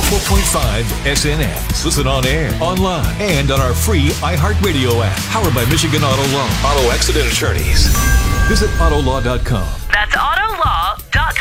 104.5 SNX. Listen on air, online, and on our free iHeartRadio app. Powered by Michigan Auto Law. Auto Accident Attorneys. Visit Autolaw.com. That's autolaw.com.